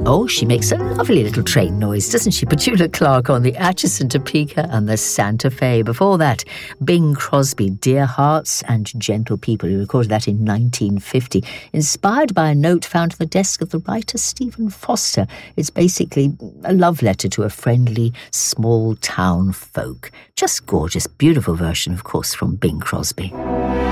Oh, she makes a lovely little train noise, doesn't she? Petula Clark on the Atchison, Topeka and the Santa Fe. Before that, Bing Crosby, Dear Hearts and Gentle People. He recorded that in 1950, inspired by a note found on the desk of the writer Stephen Foster. It's basically a love letter to a friendly, small-town folk. Just gorgeous, beautiful version, of course, from Bing Crosby.